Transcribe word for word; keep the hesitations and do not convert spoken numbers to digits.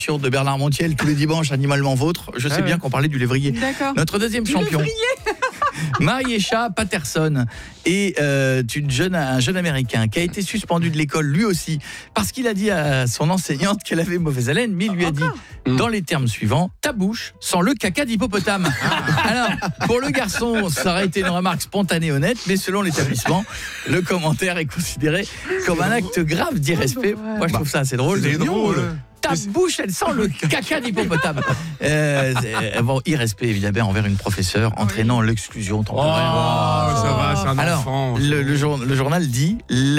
de Bernard Montiel tous les dimanches, Animalement Vôtre. Je sais Ah bien ouais. qu'on parlait du lévrier. D'accord. Notre deuxième Du champion, lévrier. Mariesha Patterson, est euh, une jeune, un jeune Américain qui a été suspendu de l'école lui aussi parce qu'il a dit à son enseignante qu'elle avait mauvaise haleine, mais il lui a dit dans les termes suivants: ta bouche sent le caca d'hippopotame. Alors, pour le garçon, ça aurait été une remarque spontanée et honnête, mais selon l'établissement, le commentaire est considéré comme un acte grave d'irrespect. Moi, je trouve ça assez drôle. C'est drôle. Ta bouche, elle sent le caca d'hippopotame. Euh, c'est- bon, irrespect évidemment envers une professeure, entraînant l'exclusion Oh, temporaire. ça va, c'est un Alors, enfant. le, le jour- le journal dit